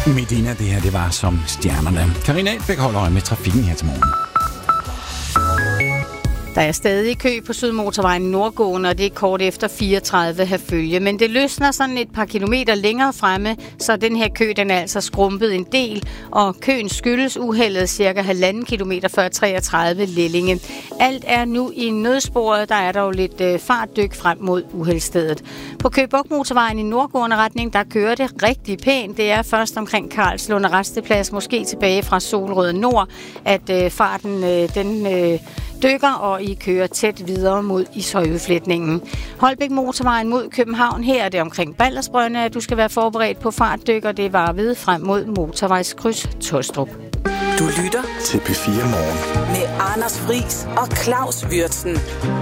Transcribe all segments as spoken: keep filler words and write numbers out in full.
Medina, det her, det var som stjernerne. Karina Ahlbæk holder øje med trafikken her til morgen. Der er stadig kø på Sydmotorvejen nordgående, og det er kort efter fireogtredive herfølge. Men det løsner sådan et par kilometer længere fremme, så den her kø, den er altså skrumpet en del. Og køen skyldes uheldet cirka halvanden kilometer før treogtredive Lellinge. Alt er nu i nødsporet, der er dog lidt øh, fartdyk frem mod uheldsstedet. På Køge Bugt Motorvejen i nordgående retning, der kører det rigtig pænt. Det er først omkring Karlslunde Resteplads, måske tilbage fra Solrød Nord, at øh, farten øh, den øh, dykker, og I kører tæt videre mod Ishøjudfletningen. Holbæk Motorvejen mod København, her er det omkring Baldersbrønde, at du skal være forberedt på fartdykker. Det var ved frem mod motorvejskryds Tostrup. Du lytter til P fire Morgen med Anders Friis og Claus Würtzen.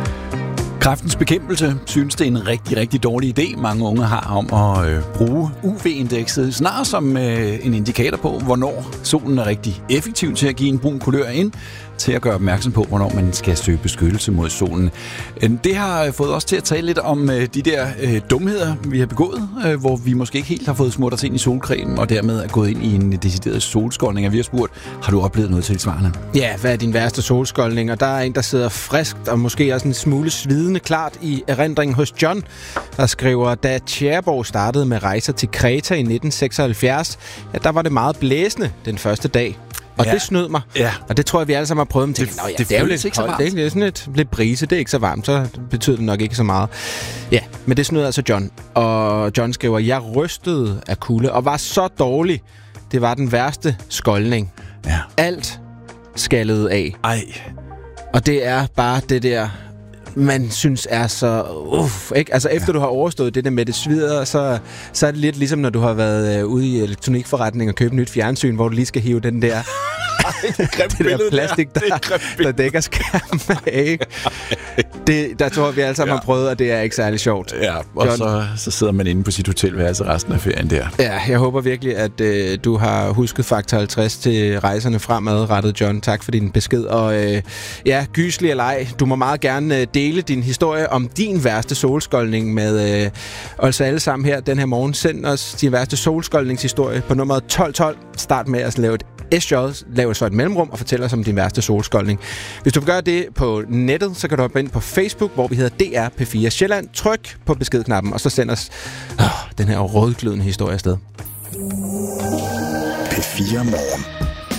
Kræftens Bekæmpelse synes, det er en rigtig, rigtig dårlig idé, mange unge har om at øh, bruge U V-indekset snarere som øh, en indikator på, hvornår solen er rigtig effektiv til at give en brun kulør ind, til at gøre opmærksom på, hvornår man skal søge beskyttelse mod solen. Det har fået os til at tale lidt om de der øh, dumheder, vi har begået, øh, hvor vi måske ikke helt har fået smurt os ind i solcreme, og dermed er gået ind i en decideret solskoldning. Og vi har spurgt, har du oplevet noget tilsvarende? Ja, hvad er din værste solskoldning? Og der er en, der sidder friskt og måske også en smule svidende klart i erindringen hos John, der skriver, da Tjæreborg startede med rejser til Kreta i nitten seksoghalvfjerds, ja, der var det meget blæsende den første dag. Og ja. det snød mig. Ja. Og det tror jeg, vi alle sammen har prøvet. Men tænkte, det, ja, det, det er jo lidt ikke så varmt. Det er sådan lidt, lidt brise. Det er ikke så varmt, så betyder det nok ikke så meget. Ja, men det snød altså John. Og John skriver, jeg rystede af kulde og var så dårlig. Det var den værste skoldning. Ja. Alt skallede af. Ej. Og det er bare det der, man synes er så uff, ikke? Altså efter ja. du har overstået det der med det svider, så, så er det lidt ligesom når du har været øh, ude i elektronikforretning og købt nyt fjernsyn, hvor du lige skal hive den der det, det der plastik, der, der, der dækker skærmen af. Det, der tror vi alle sammen ja. har prøvet, og det er ikke særlig sjovt. Ja, og så, så sidder man inde på sit hotelværelse resten af ferien der. Ja, jeg håber virkelig, at øh, du har husket faktor halvtreds til rejserne fremadrettet, John. Tak for din besked. Og øh, ja, gyselig eller ej, du må meget gerne øh, dele din historie om din værste solskoldning med øh, os alle sammen her den her morgen. Send os din værste solskoldningshistorie på nummer tolv tolv. Start med at lave et S J, lav så et mellemrum og fortæl os om din værste solskoldning. Hvis du vil gøre det på nettet, så kan du hoppe ind på Facebook, hvor vi hedder D R P fire Sjælland. Tryk på beskedknappen, og så send os øh, den her rødglødende historie afsted. P fire Morgen.